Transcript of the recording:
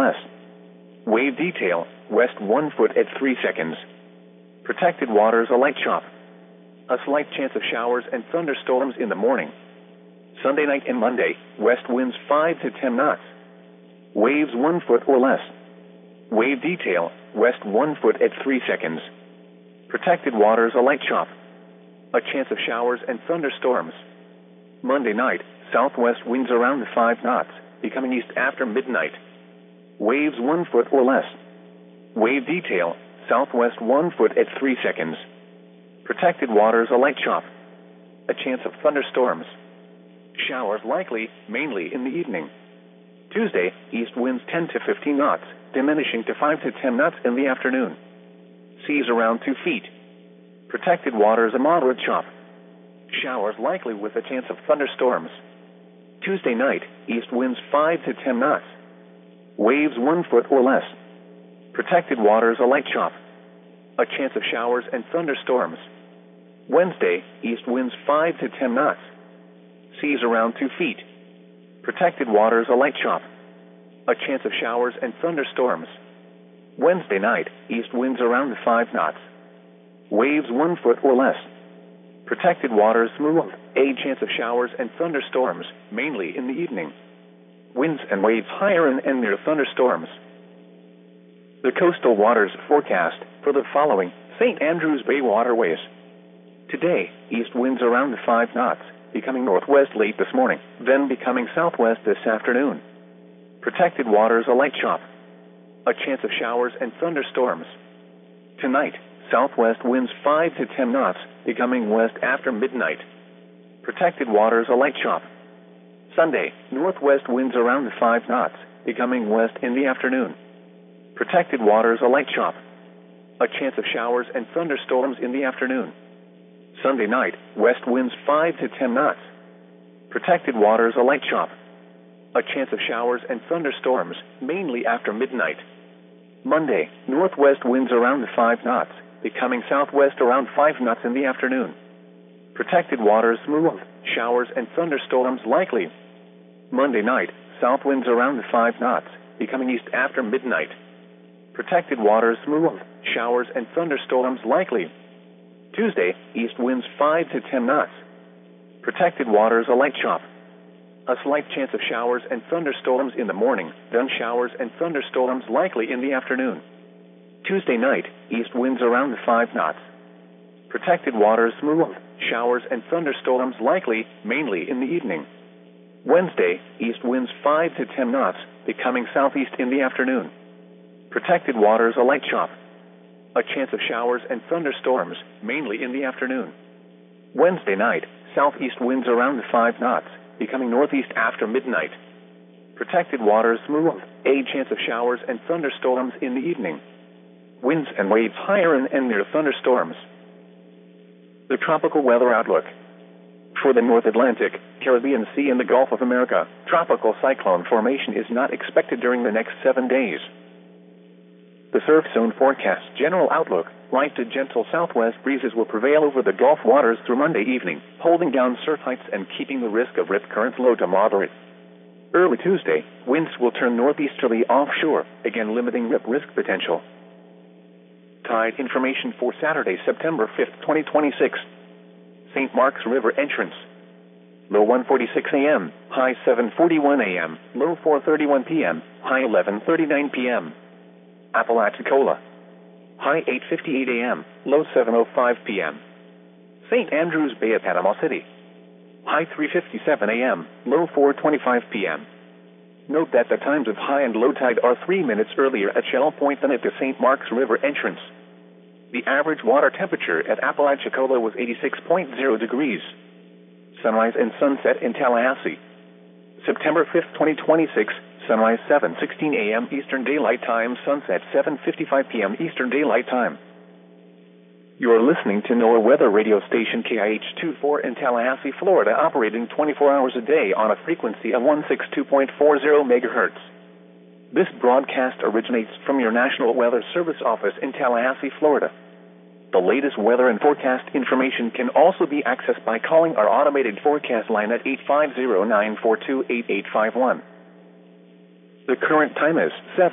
less. Wave detail, west 1 foot at 3 seconds. Protected waters a light chop. A slight chance of showers and thunderstorms in the morning. Sunday night and Monday, west winds 5 to 10 knots. Waves 1 foot or less. Wave detail, west 1 foot at 3 seconds. Protected waters a light chop. A chance of showers and thunderstorms. Monday night, southwest winds around 5 knots, becoming east after midnight. Waves 1 foot or less. Wave detail, southwest 1 foot at 3 seconds. Protected waters a light chop. A chance of thunderstorms. Showers likely, mainly in the evening. Tuesday, east winds 10 to 15 knots, diminishing to 5 to 10 knots in the afternoon. Seas around 2 feet. Protected waters a moderate chop. Showers likely with a chance of thunderstorms. Tuesday night, east winds 5 to 10 knots. Waves 1 foot or less. Protected waters a light chop. A chance of showers and thunderstorms. Wednesday, east winds 5 to 10 knots. Seas around 2 feet. Protected waters a light chop. A chance of showers and thunderstorms. Wednesday night, east winds around 5 knots. Waves 1 foot or less. Protected waters smooth. A chance of showers and thunderstorms, mainly in the evening. Winds and waves higher and near thunderstorms. The coastal waters forecast for the following St. Andrews Bay waterways. Today, east winds around 5 knots, becoming northwest late this morning, then becoming southwest this afternoon. Protected waters a light chop. A chance of showers and thunderstorms. Tonight, southwest winds 5 to 10 knots, becoming west after midnight. Protected waters a light chop. Sunday, northwest winds around 5 knots, becoming west in the afternoon. Protected waters a light chop. A chance of showers and thunderstorms in the afternoon. Sunday night, west winds 5 to 10 knots. Protected waters a light chop. A chance of showers and thunderstorms, mainly after midnight. Monday, northwest winds around 5 knots, becoming southwest around 5 knots in the afternoon. Protected waters smooth, showers and thunderstorms likely. Monday night, south winds around 5 knots, becoming east after midnight. Protected waters smooth, showers and thunderstorms likely. Tuesday, east winds 5 to 10 knots. Protected waters a light chop. A slight chance of showers and thunderstorms in the morning, then showers and thunderstorms likely in the afternoon. Tuesday night, east winds around 5 knots. Protected waters smooth, showers and thunderstorms likely, mainly in the evening. Wednesday, east winds 5 to 10 knots, becoming southeast in the afternoon. Protected waters a light chop. A chance of showers and thunderstorms, mainly in the afternoon. Wednesday night, southeast winds around 5 knots, becoming northeast after midnight. Protected waters smooth, a chance of showers and thunderstorms in the evening. Winds and waves higher and near thunderstorms. The tropical weather outlook. For the North Atlantic, Caribbean Sea and the Gulf of America, tropical cyclone formation is not expected during the next 7 days. The surf zone forecast general outlook, light to gentle southwest breezes will prevail over the Gulf waters through Monday evening, holding down surf heights and keeping the risk of rip currents low to moderate. Early Tuesday, winds will turn northeasterly offshore, again limiting rip risk potential. Tide information for Saturday, September 5th, 2026. St. Mark's River entrance. Low 1:46 a.m., high 7:41 a.m., low 4:31 p.m., high 11:39 p.m. Apalachicola. High 8:58 a.m., low 7:05 p.m. St. Andrews Bay at Panama City. High 3:57 a.m., low 4:25 p.m. Note that the times of high and low tide are 3 minutes earlier at Shell Point than at the St. Mark's River entrance. The average water temperature at Apalachicola was 86.0 degrees. Sunrise and sunset in Tallahassee. September 5th, 2026, sunrise 7:16 a.m. Eastern Daylight Time, sunset 7:55 p.m. Eastern Daylight Time. You are listening to NOAA weather radio station KIH-24 in Tallahassee, Florida, operating 24 hours a day on a frequency of 162.40 megahertz. This broadcast originates from your National Weather Service office in Tallahassee, Florida. The latest weather and forecast information can also be accessed by calling our automated forecast line at 850-942-8851. The current time is 7.